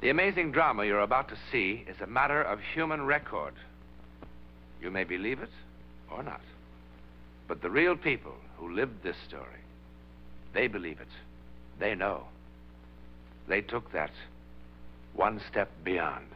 The amazing drama you're about to see is a matter of human record. You may believe it or not. But the real people who lived this story, they believe it. They know. They took that one step beyond.